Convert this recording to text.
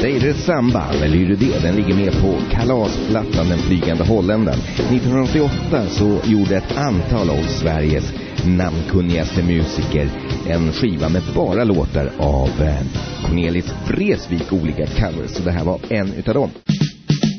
Säger det samba, eller hur är det? Den ligger med på kalasplattan Den flygande holländaren. 1988 så gjorde ett antal av Sveriges namnkunnigaste musiker en skiva med bara låtar av Cornelis Vreeswijk, olika covers. Så det här var en utav dem.